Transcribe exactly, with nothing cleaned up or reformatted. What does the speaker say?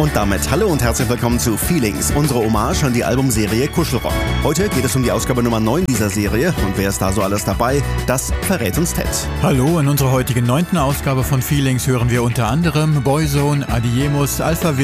Und damit hallo und herzlich willkommen zu Feelings, unsere Hommage an die Albumserie Kuschelrock. Heute geht es um die Ausgabe Nummer neun dieser Serie und wer ist da so alles dabei, das verrät uns Ted. Hallo, in unserer heutigen neunten Ausgabe von Feelings hören wir unter anderem Boyzone, Adiemus, Alpha